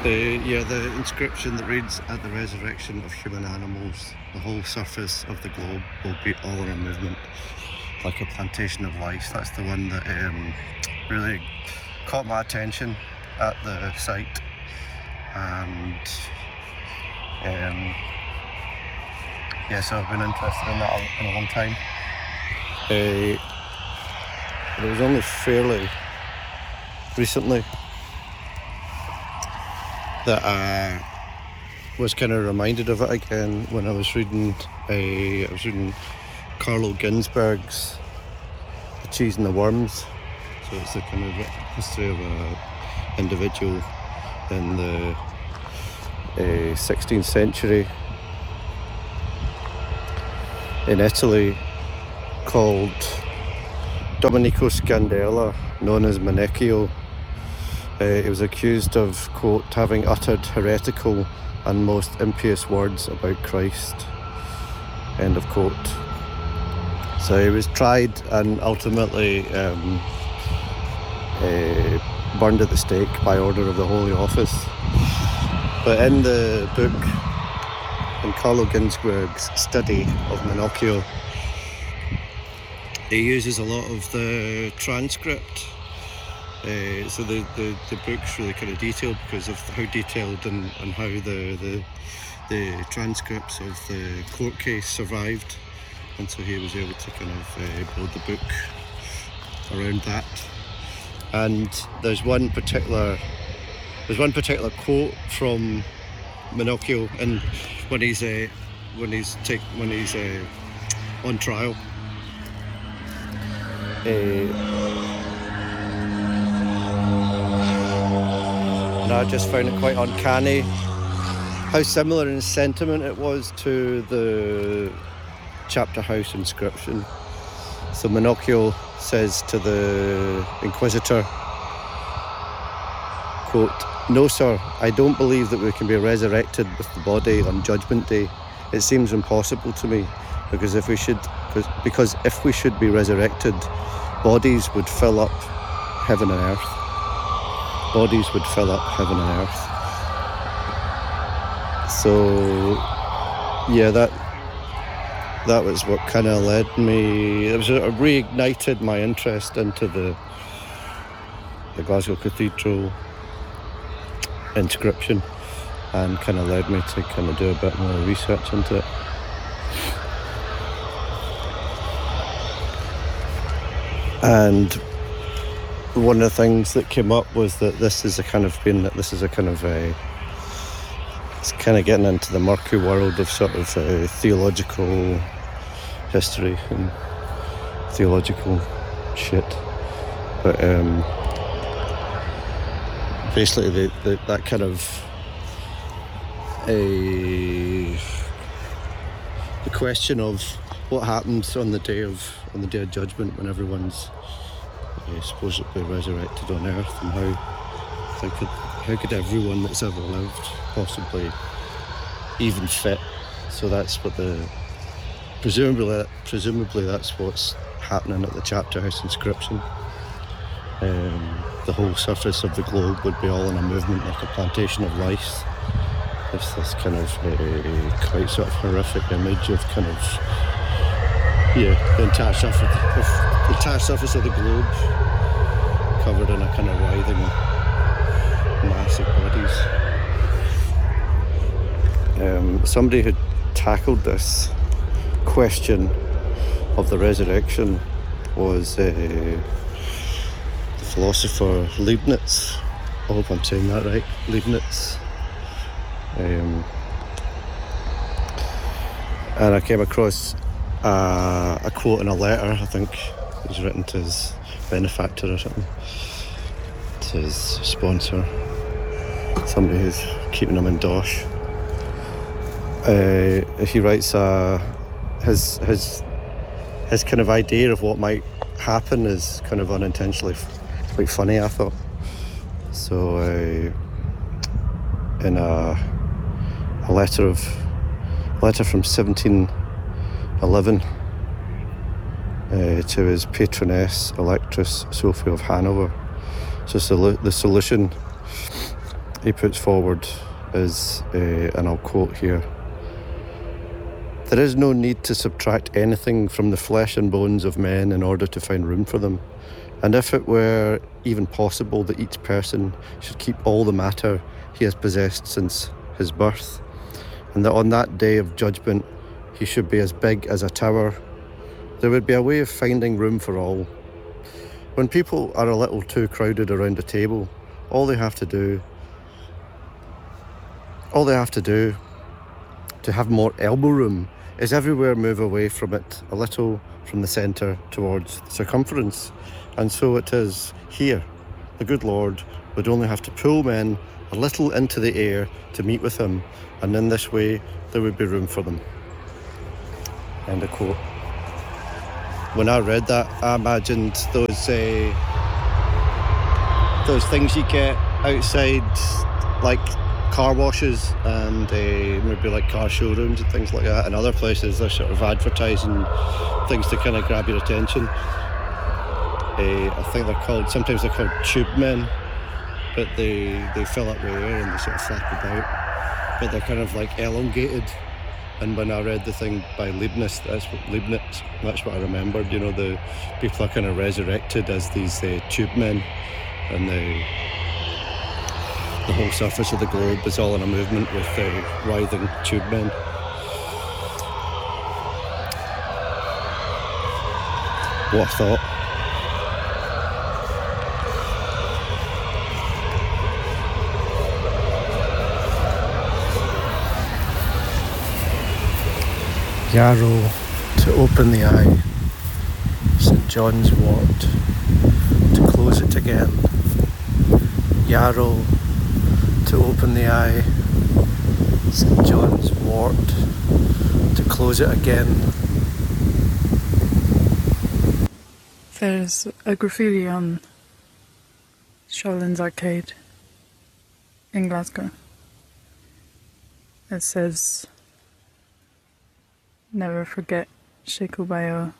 Yeah, the inscription that reads, "At the resurrection of human animals, the whole surface of the globe will be all in a movement, like a plantation of lice." That's the one that really caught my attention at the site, and yeah, so I've been interested in that in a long time. But it was only fairly recently that I was kind of reminded of it again when I was reading Carlo Ginzburg's The Cheese and the Worms. So it's the kind of history of an individual in the 16th century in Italy called Domenico Scandella, known as Menecchio. He was accused of, quote, having uttered heretical and most impious words about Christ, end of quote. So he was tried and ultimately burned at the stake by order of the Holy Office. But in the book, in Carlo Ginzburg's study of Menecchio, he uses a lot of the transcript. So the book's really kind of detailed because of how detailed and how the transcripts of the court case survived, and so he was able to kind of build the book around that. And there's one particular quote from Menecchio, and when he's on trial. And I just found it quite uncanny how similar in sentiment it was to the chapter house inscription. So Menecchio says to the inquisitor, quote, "No, sir, I don't believe that we can be resurrected with the body on Judgment Day. It seems impossible to me, because if we should be resurrected, bodies would fill up heaven and earth. Bodies would fill up heaven and earth." So, yeah, that was what kind of led me. It reignited my interest into the Glasgow Cathedral inscription, and kind of led me to kind of do a bit more research into it. And one of the things that came up was that it's kind of getting into the murky world of sort of theological history and theological shit. But basically that kind of the question of what happens on the day of judgment when everyone's supposedly resurrected on earth, and how could everyone that's ever lived possibly even fit? So that's what presumably that's what's happening at the chapter house inscription. The whole surface of the globe would be all in a movement like a plantation of lice. It's this kind of quite sort of horrific image of kind of the entire surface of the globe covered in a kind of writhing mass of bodies. Somebody who tackled this question of the resurrection was the philosopher Leibniz. I hope I'm saying that right, Leibniz. And I came across a quote in a letter, I think it was written to his benefactor or something, to his sponsor, somebody who's keeping him in dosh. He writes his kind of idea of what might happen is kind of unintentionally quite funny, I thought. So in a letter from 1711 to his patroness Electress Sophie of Hanover. So the solution he puts forward is, and I'll quote here, "There is no need to subtract anything from the flesh and bones of men in order to find room for them. And if it were even possible that each person should keep all the matter he has possessed since his birth, and that on that day of judgment he should be as big as a tower, there would be a way of finding room for all. When people are a little too crowded around a table, all they have to do to have more elbow room is everywhere move away from it a little from the centre towards the circumference. And so it is here. The good Lord would only have to pull men a little into the air to meet with him, and in this way there would be room for them." End of quote. When I read that, I imagined those things you get outside, like car washes and maybe like car showrooms and things like that, and other places they're sort of advertising things to kind of grab your attention. I think sometimes they're called tube men, but they fill up with air and they sort of flap about, but they're kind of like elongated. And when I read the thing by Leibniz, that's what I remembered. You know, the people are kind of resurrected as these tube men, and the whole surface of the globe is all in a movement with writhing tube men. What a thought. Yarrow to open the eye, St John's wort to close it again. Yarrow to open the eye, St John's wort to close it again. There's a graffiti on Shawlands Arcade in Glasgow. It says, "Never forget Sheku Bayo,"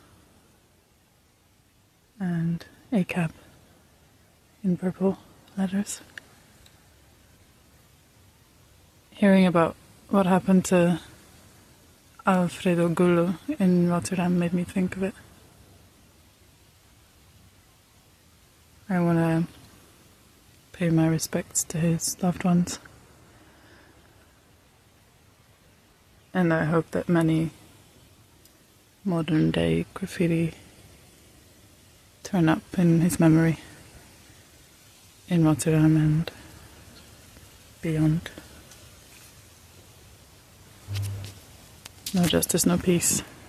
and ACAB in purple letters. Hearing about what happened to Alfredo Gullo in Rotterdam made me think of it. I want to pay my respects to his loved ones. And I hope that many modern day graffiti turn up in his memory in Rotterdam and beyond. No justice, no peace.